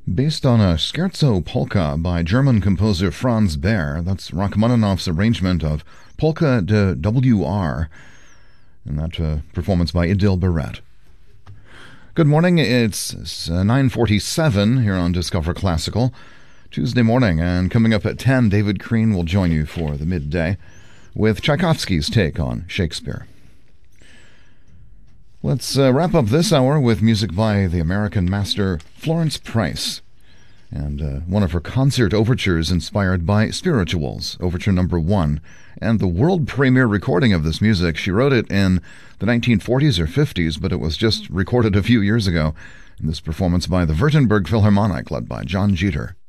Based on a scherzo polka by German composer Franz Baer, that's Rachmaninoff's arrangement of Polka de W.R., and that performance by Idil Barrett. Good morning, it's 9:47 here on Discover Classical, Tuesday morning, and coming up at 10, David Crean will join you for the midday with Tchaikovsky's take on Shakespeare. Let's wrap up this hour with music by the American master Florence Price, and one of her concert overtures inspired by Spirituals, Overture Number 1, and the world premiere recording of this music. She wrote it in the 1940s or 50s, but it was just recorded a few years ago in this performance by the Württemberg Philharmonic, led by John Jeter.